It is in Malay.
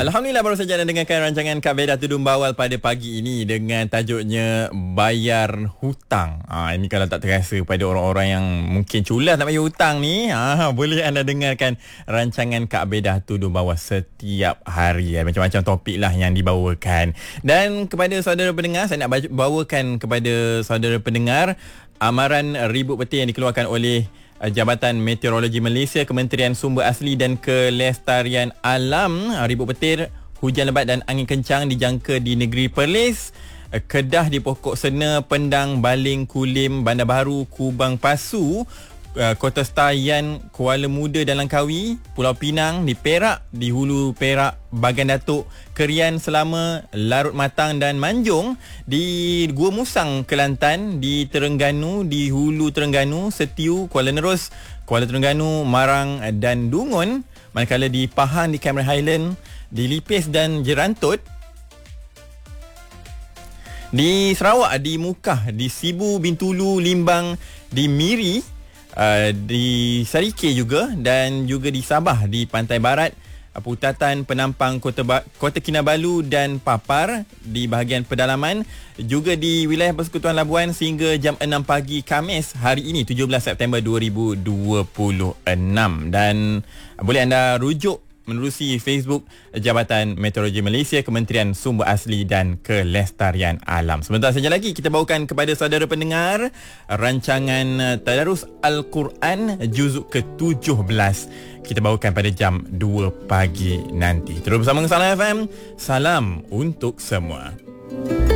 Alhamdulillah, baru saja anda dengarkan rancangan Kaedah Tudung Bawal pada pagi ini dengan tajuknya Bayar Hutang. Ini kalau tak terasa pada orang-orang yang mungkin culas nak bayar hutang ni, boleh anda dengarkan rancangan Kaedah Tudung Bawal setiap hari. Macam-macam topik lah yang dibawakan. Dan kepada saudara pendengar, saya nak bawakan kepada saudara pendengar amaran ribut petir yang dikeluarkan oleh Jabatan Meteorologi Malaysia, Kementerian Sumber Asli dan Kelestarian Alam. Ribut petir, hujan lebat dan angin kencang dijangka di negeri Perlis, Kedah, di Pokok Sena, Pendang, Baling, Kulim, Bandar Baru, Kubang Pasu, Kota Setayan, Kuala Muda dan Langkawi, Pulau Pinang, di Perak, di Hulu Perak, Bagan Datuk, Kerian, Selama, Larut Matang dan Manjung, di Gua Musang, Kelantan, di Terengganu, di Hulu Terengganu, Setiu, Kuala Nerus, Kuala Terengganu, Marang dan Dungun. Manakala di Pahang, di Cameron Highland, di Lipis dan Jerantut, di Sarawak, di Mukah, di Sibu, Bintulu, Limbang, di Miri, di Sarike juga, dan juga di Sabah, di Pantai Barat, Putatan, Penampang, Kota Kinabalu dan Papar di bahagian pedalaman, juga di wilayah Persekutuan Labuan sehingga jam 6 pagi Khamis hari ini 17 September 2026. Dan boleh anda rujuk menerusi Facebook Jabatan Meteorologi Malaysia, Kementerian Sumber Asli dan Kelestarian Alam. Sebentar saja lagi kita bawakan kepada saudara pendengar rancangan Tadarus Al-Quran juzuk ke-17. Kita bawakan pada jam 2 pagi nanti. Terus bersama dengan Salam FM. Salam untuk semua.